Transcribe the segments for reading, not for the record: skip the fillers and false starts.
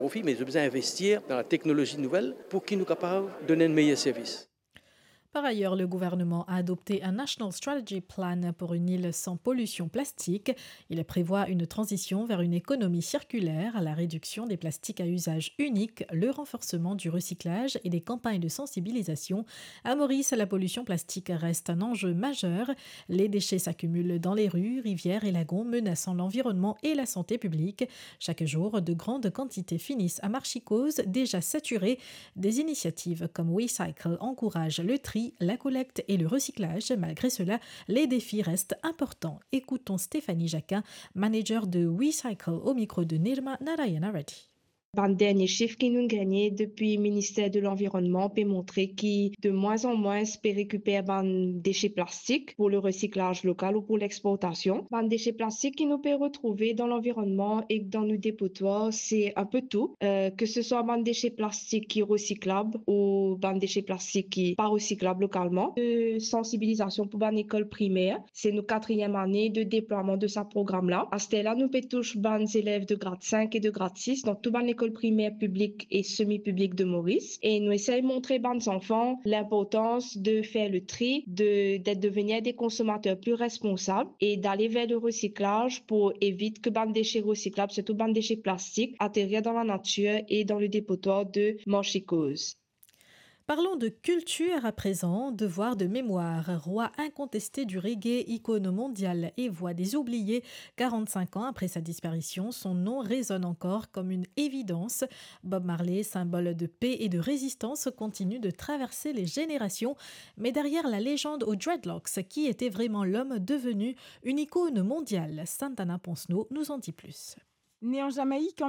Profit, mais j'ai besoin d'investir dans la technologie nouvelle pour qu'ils nous capables de donner un meilleur service. Par ailleurs, le gouvernement a adopté un National Strategy Plan pour une île sans pollution plastique. Il prévoit une transition vers une économie circulaire, la réduction des plastiques à usage unique, le renforcement du recyclage et des campagnes de sensibilisation. À Maurice, la pollution plastique reste un enjeu majeur. Les déchets s'accumulent dans les rues, rivières et lagons, menaçant l'environnement et la santé publique. Chaque jour, de grandes quantités finissent à Marchicose, déjà saturées. Des initiatives comme WeCycle encouragent le tri, la collecte et le recyclage. Malgré cela, les défis restent importants. Écoutons Stéphanie Jacquin, manager de WeCycle, au micro de Nirma Narayana Reddy. Le dernier chiffre qui nous gagnait depuis le ministère de l'Environnement peut montrer que de moins en moins peut récupérer des déchets plastiques pour le recyclage local ou pour l'exportation. Les déchets plastiques qui nous peut retrouver dans l'environnement et dans nos dépotoirs, c'est un peu tout, que ce soit des déchets plastiques qui sont recyclables ou des déchets plastiques qui ne sont pas recyclables localement. De sensibilisation pour l'école primaire, c'est notre 4e année de déploiement de ce programme-là. À ce là nous peut toucher des élèves de grade 5 et de grade 6 dans toute l'école primaire publique et semi-publique de Maurice. Et nous essayons de montrer aux enfants l'importance de faire le tri, d'être devenir des consommateurs plus responsables et d'aller vers le recyclage pour éviter que les déchets recyclables, surtout les déchets plastiques, atterrissent dans la nature et dans le dépotoir de Marchicose. Parlons de culture à présent, devoir de mémoire. Roi incontesté du reggae, icône mondiale et voix des oubliés, 45 ans après sa disparition, son nom résonne encore comme une évidence. Bob Marley, symbole de paix et de résistance, continue de traverser les générations. Mais derrière la légende aux dreadlocks, qui était vraiment l'homme devenu une icône mondiale? Santana Ponsno nous en dit plus. Né en Jamaïque en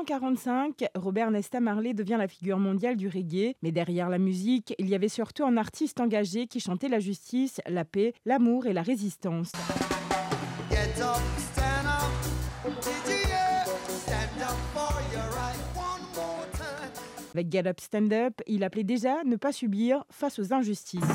1945, Robert Nesta Marley devient la figure mondiale du reggae. Mais derrière la musique, il y avait surtout un artiste engagé qui chantait la justice, la paix, l'amour et la résistance. Get up, stand up. Stand up for your right one more time. Avec Get Up, Stand Up, il appelait déjà ne pas subir face aux injustices.